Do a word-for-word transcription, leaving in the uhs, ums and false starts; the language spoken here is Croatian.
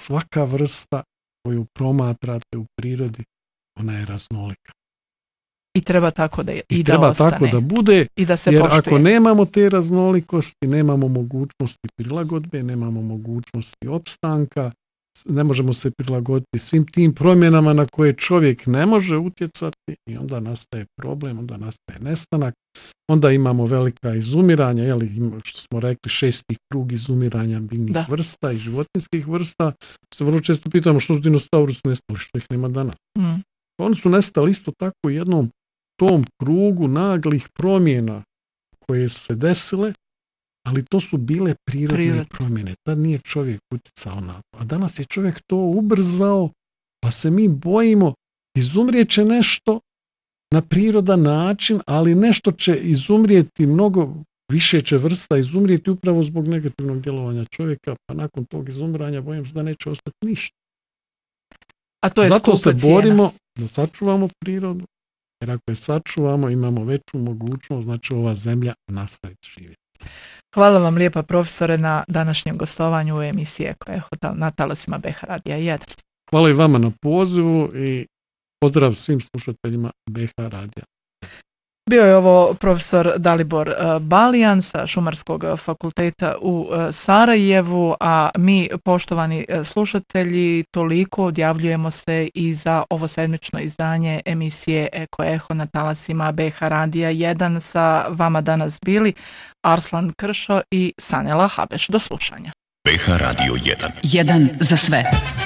svaka vrsta koju promatrate u prirodi, ona je raznolika. I treba tako da, i I da treba ostane. tako da bude, I da se jer poštuje. ako nemamo te raznolikosti, nemamo mogućnosti prilagodbe, nemamo mogućnosti opstanka, ne možemo se prilagoditi svim tim promjenama na koje čovjek ne može utjecati i onda nastaje problem, onda nastaje nestanak, onda imamo velika izumiranja, jeli, što smo rekli, šesti krug izumiranja biljnih Da. vrsta i životinskih vrsta. Se vrlo često pitamo što su dinosaurusi nestali, što ih nema danas. Mm. Oni su nestali isto tako u jednom tom krugu naglih promjena koje su se desile, ali to su bile prirodne Prirodne. promjene. Tad nije čovjek utjecao na to. A danas je čovjek to ubrzao, pa se mi bojimo, izumrijeće nešto na prirodan način, ali nešto će izumrijeti, mnogo više će vrsta izumrijeti upravo zbog negativnog djelovanja čovjeka, pa nakon tog izumiranja bojim se da neće ostati ništa. A to je Zato se skupa cijena. borimo da sačuvamo prirodu, jer ako je sačuvamo imamo veću mogućnost, znači ova zemlja nastaviti živjeti. Hvala vam lijepa, profesore, na današnjem gostovanju u emisiji Eko Eho na talasima B H Radija jedan. Hvala i vama na pozivu i pozdrav svim slušateljima B H Radija. Bio je ovo profesor Dalibor Balijan sa Šumarskog fakulteta u Sarajevu, a mi, poštovani slušatelji, toliko odjavljujemo se i za ovo sedmično izdanje emisije Eko Eho na talasima B H Radija jedan. Sa vama danas bili Arslan Kršo i Sanela Habeš. Do slušanja. B H Radio jedan. Jedan za sve.